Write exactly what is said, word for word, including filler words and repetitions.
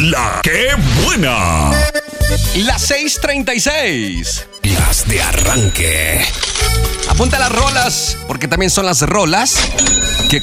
La que buena. Las seis treinta y seis. Las de arranque. Apunta las rolas, porque también son las rolas que